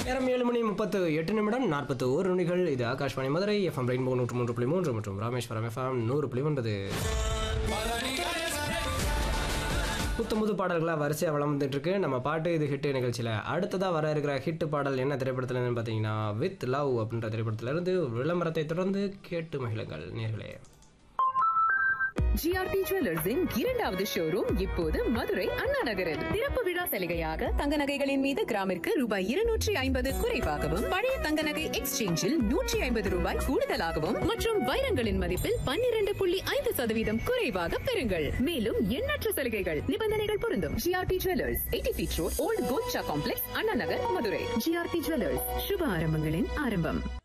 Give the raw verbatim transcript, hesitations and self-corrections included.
நேரம் ஏழு மணி முப்பத்து எட்டு நிமிடம் நாற்பத்தி ஒரு நொடிகள். இது ஆகாஷ்வாணி மதுரை எஃப்எம் ரெயின்போ நூற்று மூன்று புள்ளி மூன்று மற்றும் ராமேஸ்வரம் எஃப்எம் நூறு புள்ளி ஒன்பது. புத்தமுது பாடல்களாக வரிசையாக வளம் வந்துட்டு இருக்கு நம்ம பாட்டு இது ஹிட் நிகழ்ச்சியில். அடுத்ததாக வர இருக்கிற ஹிட் பாடல் என்ன திரைப்படத்துலன்னு பார்த்தீங்கன்னா வித் லவ் அப்படின்ற திரைப்படத்திலிருந்து விளம்பரத்தை தொடர்ந்து கேட்டு மகிழுங்கள் நேர்களே. ஜிஆர்டி ஜுவல்லர்ஸின் இரண்டாவது ஷோரூம் இப்போது மதுரை அண்ணா நகரில். திறப்பு விழா சலுகையாக தங்க நகைகளின் மீது கிராமிற்கு ரூபாய் இருநூற்றி ஐம்பது குறைவாகவும், பழைய தங்க நகை எக்ஸ்சேஞ்சில் நூற்றி ஐம்பது ரூபாய் கூடுதலாகவும் மற்றும் வைரங்களின் மதிப்பில் பன்னிரண்டு புள்ளி ஐந்து சதவீதம் குறைவாக பெறுங்கள். மேலும் எண்ணற்ற சலுகைகள், நிபந்தனைகள் பொருந்தும். GRT jewellers, eighty feet road, volt Golcha complex, Anna Nagar, Madurai. GRT jewellers, சுப ஆரம்பங்களின் ஆரம்பம்.